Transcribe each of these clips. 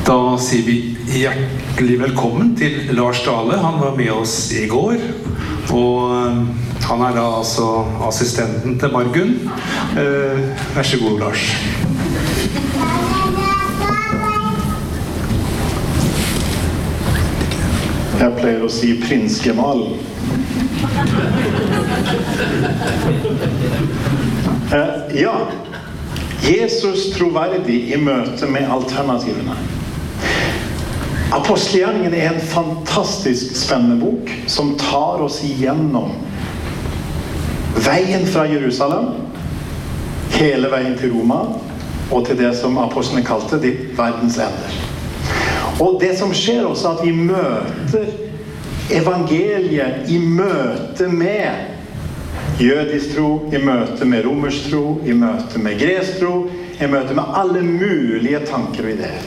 Da sier vi hjertelig velkommen til Lars Dale. Han var med oss i går, og han er da altså assistenten til Margunn. Vær så god, Lars. Jeg pleier å si prins Gemal. Ja, Jesus troverdig i møte med alternativene. Apostelgjerningen er en fantastisk spennende bok som tar oss igjennom veien fra Jerusalem, hele veien til Roma, og til det som apostlene kalte de verdens ender. Og det som skjer også er at vi møter evangeliet i møte med jødisk tro, i møte med romersk tro, i møte med gresk tro, i møte med alle mulige tanker og ideer.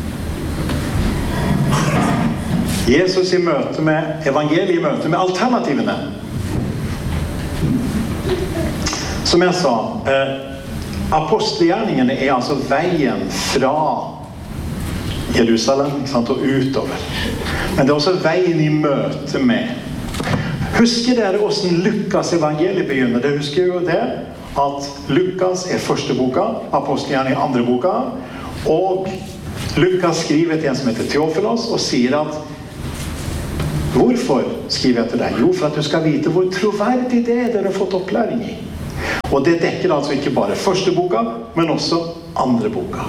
Jesus i møte med evangeliet, i møte med alternativene. Som jeg sa, apostelgjerningene er altså veien fra Jerusalem, ikke sant, og utover. Men det er også veien i møte med. Husker dere hvordan Lukas evangeliet begynner? Dere husker jo det, at Lukas er første boka, apostelgjerningen er andre boka, og Lukas skriver til en som heter Theofilos, og sier at hvorfor skriver jeg til deg? Jo, for at du skal vite hvor troverdig det er dere har fått opplæring i. Og det dekker altså ikke bare første boka, men også andre boka.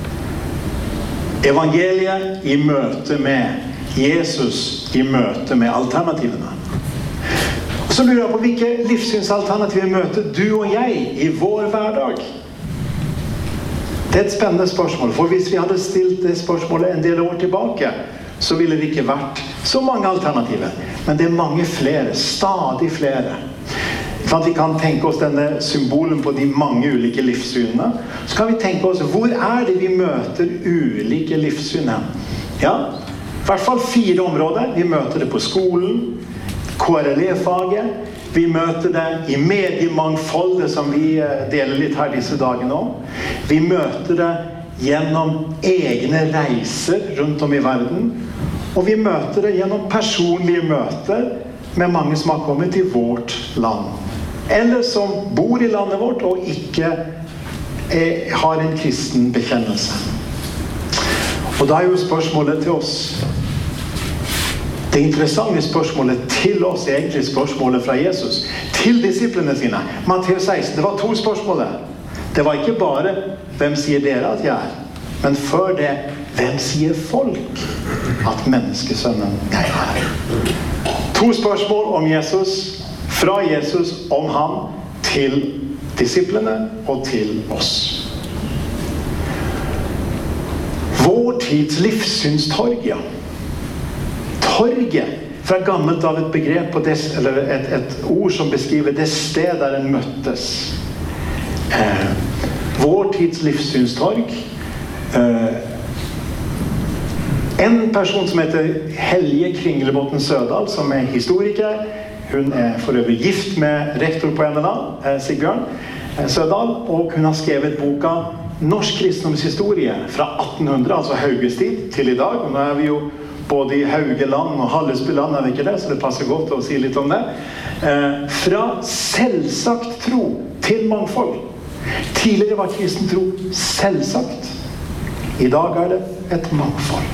Evangeliet i møte med Jesus, i møte med alternativene. Og så lurer jeg på hvilke livssynsalternativer møter du og jeg i vår hverdag? Det er et spennende spørsmål, for hvis vi hadde stilt det spørsmålet en del år tilbake, så ville det ikke vært så mange alternativer. Men det er mange flere, stadig flere. For at vi kan tenke oss denne symbolen på de mange ulike livssynene, så kan vi tenke oss, hvor er det vi møter ulike livssyn? Ja, i hvert fall 4 områder. Vi møter det på skolen, KRLE-faget, vi møter det i mediemangfoldet som vi deler litt her disse dagene nå. Vi møter det gjennom egne reiser rundt om i verden, og vi møter det gjennom personlige møter med mange som har kommet til vårt land, eller som bor i landet vårt og ikke har en kristen bekjennelse. Og da er jo spørsmålet til oss, det interessante spørsmålet til oss er egentlig spørsmålet fra Jesus til disiplene sine. Matteus 16, det var 2 spørsmål. Det var ikke bare hvem sier dere at jeg er, men før det, hvem sier folk at menneskesønnen jeg er? 2 spørsmål om Jesus, fra Jesus om ham til disiplene og til oss. Vår tids livssynstorg, ja. Torget, fra gammelt av et begrep, eller et ord som beskriver det sted der en møttes. Vår tids livssynstorg. En person som heter Helge Kringlebotn Sødal, som er historiker. Hun er for øvrig gift med rektor på NLA, Sigbjørn Sødal, og hun har skrevet boka Norsk kristendomshistorie fra 1800, altså Hauges tid, til i dag. Og nå er vi jo både i Haugeland og Hallesbyland, er det ikke det? Så det passer godt å si litt om det. Fra selvsagt tro til mangfold. Tidligere var kristen tro selvsagt. I dag er det et mangfold.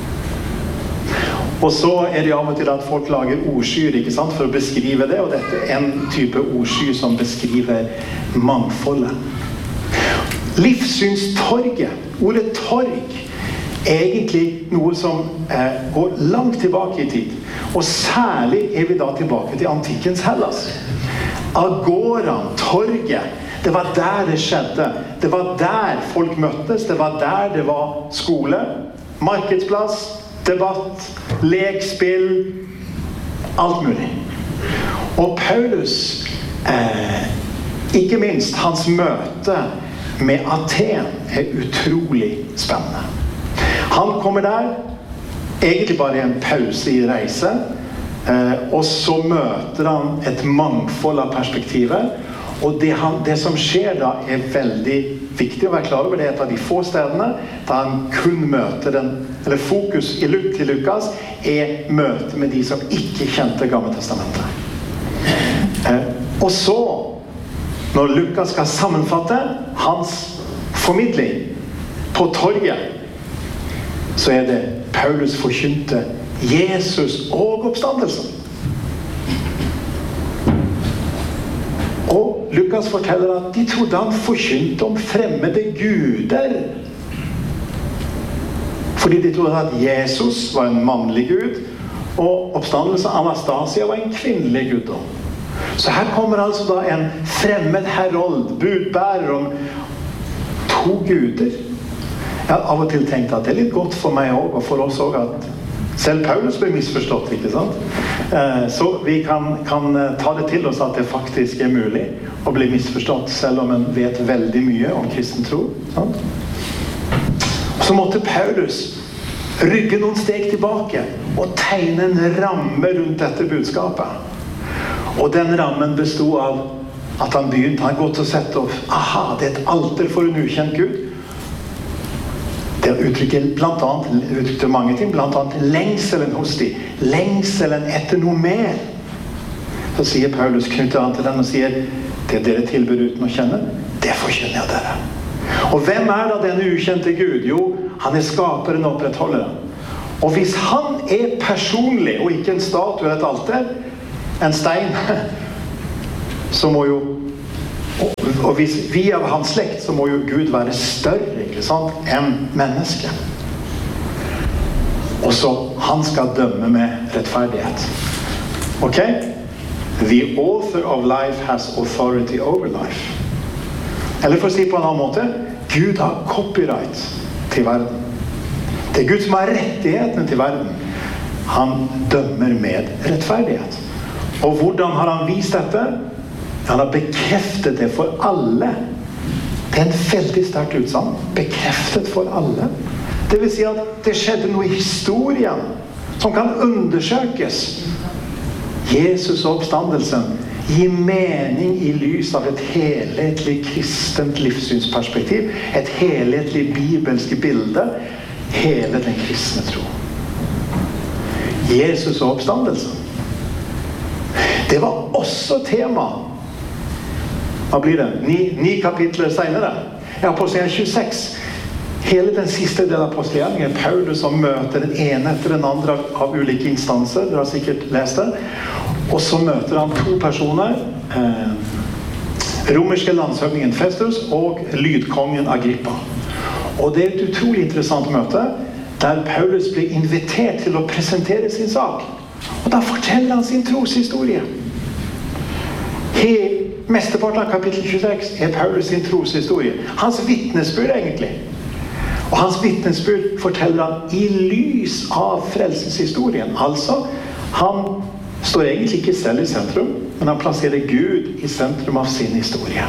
Og så er det av og til at folk lager ordskyer, ikke sant, for å beskrive det, og dette er en type ordsky som beskriver mangfoldet. Livssynstorget, ordet torg, er egentlig noe som går langt tilbake i tid. Og særlig er vi da tilbake til antikkens Hellas. Agoraen, torget, det var der det skjedde. Det var der folk møttes, det var der det var skole, markedsplass, debatt, lekspill, alt mulig. Og Paulus, ikke minst hans møte med Aten, er utrolig spennende. Han kommer der, egentlig bare en pause i reise, og så møter han et mangfold av perspektiver, Og det som skjer da veldig viktig å være klar over. Det et av de få stedene da han kun møter eller fokus til Lukas møte med de som ikke kjente Gamle Testamentet. Og så, når Lukas skal sammenfatte hans formidling på torget, så det Paulus forkynte Jesus og oppstandelsen. Og Lukas forteller at de trodde han forkynte om fremmede guder. Fordi de trodde at Jesus var en mannlig gud, og oppstandelsen Anastasia var en kvinnelig guddom. Så her kommer altså da en fremmed herold, budbærer om 2 guder. Jeg har av og til tenkt at det litt godt for meg også, og for oss også, at selv Paulus ble misforstått, ikke sant? Så vi kan ta det til oss at det faktisk mulig å bli misforstått, selv om man vet veldig mye om kristen tro. Sant? Så måtte Paulus rygge noen steg tilbake og tegne en ramme rundt dette budskapet. Og den rammen bestod av at han hadde gått og sett opp, aha, det et alter for en ukjent Gud. Det uttrykte mange ting, blant annet lengselen hos de, lengselen etter noe mer. Så sier Paulus, knytter han til den og sier, det dere tilbyr uten å kjenne, det forkynner jeg dere. Og hvem da denne ukjente Gud? Jo, han skaperen og opprettholderen. Og hvis han personlig, og ikke en statue eller et alter, en stein, så må jo, og hvis vi av hans slekt, så må jo Gud være større, ikke sant, enn menneske. Og så han skal dømme med rettferdighet. Ok? The author of life has authority over life. Eller for å si på en annen måte, Gud har copyright til verden. Det Gud som har rettighetene til verden. Han dømmer med rettferdighet. Og hvordan har han vist dette? Han har bekreftet det for alle. Det en veldig sterkt utsagn. Bekreftet for alle. Det vil si at det skjedde noe i historien som kan undersøkes. Jesus og oppstandelsen gir mening i lys av et helhetlig kristent livssynsperspektiv. Et helhetlig bibelsk bilde. Hele den kristne tro. Jesus og oppstandelsen. Det var også tema. Hva blir det? 9 kapitler senere. I Apostelgjerningen 26. Hele den siste delen av Apostelgjerningen Paulus som møter den ene etter den andre av ulike instanser. Dere har sikkert lest det. Og så møter han 2 personer. Romerske landshøvdingen Festus og lydkongen Agrippa. Og det et utrolig interessant møte der Paulus blir invitert til å presentere sin sak. Og da forteller han sin troshistorie. Mesteparten av kapittel 26 Paulus sin troshistorie. Hans vittnesbyrd egentlig. Og hans vittnesbyrd forteller han i lys av frelseshistorien. Altså, han står egentlig ikke selv i sentrum, men han plasserer Gud i sentrum av sin historie.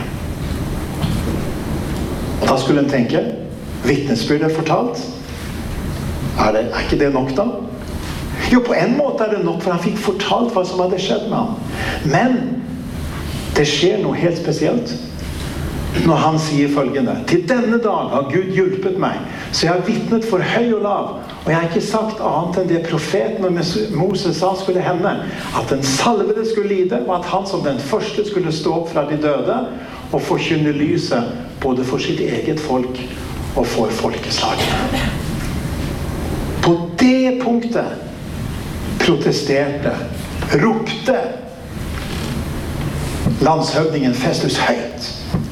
Og da skulle han tenke, vittnesbyrd fortalt. Ikke det nok da? Jo, på en måte det nok, for han fikk fortalt hva som hadde skjedd med ham. Men det skjer noe helt spesielt når han sier følgende: til denne dag har Gud hjulpet meg, så jeg har vittnet for høy og lav, og jeg har ikke sagt annet enn det profeten og Moses sa skulle hende, at den salvede skulle lide, og at han som den første skulle stå opp fra de døde og forkynne lyset både for sitt eget folk og for folkeslagene. På det punktet protesterte, ropte landshøvdingen Festus høyt.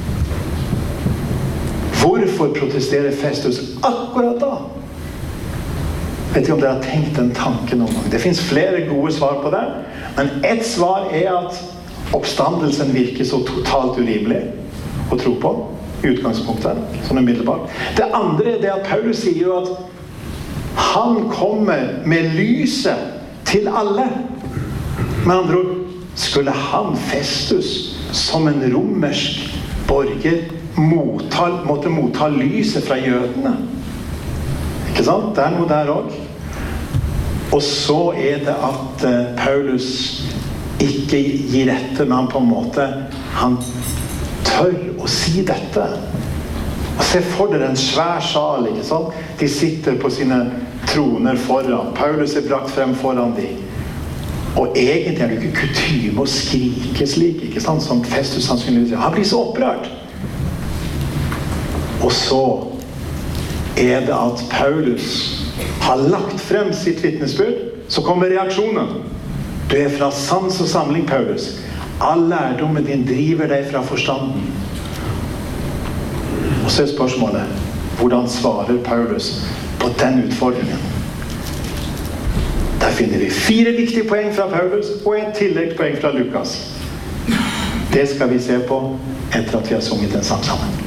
Hvorfor protesterer Festus akkurat da? Vet ikke om dere har tenkt den tanken noen gang. Det finnes flere gode svar på det, men et svar at oppstandelsen virker så totalt urimelig å tro på i utgangspunktet, sånn umiddelbart. Det andre det at Paulus sier jo at han kommer med lyset til alle. Med andre ord, skulle han Festus som en romersk borger måtte motta lyset fra jødene? Ikke sant? Det noe der også. Og så det at Paulus ikke gir etter, men han på en måte han tør å si dette. Og se for dere en svær sal, ikke sant? De sitter på sine troner foran. Paulus brakt frem foran de. Og egentlig det ikke kutyme å skrike slik, ikke sant? Som Festus sannsynligvis gjør. Han blir så opprørt. Og så det at Paulus har lagt frem sitt vittnesbyrd, så kommer reaksjonen. Du fra sans og samling, Paulus. All lærdommen din driver deg fra forstanden. Og så spørsmålet, hvordan svarer Paulus på den utfordringen? Der finner vi 4 viktige poeng fra Paulus og et tilleggspoeng fra Lukas. Det skal vi se på etter at vi har sunget en sang sammen.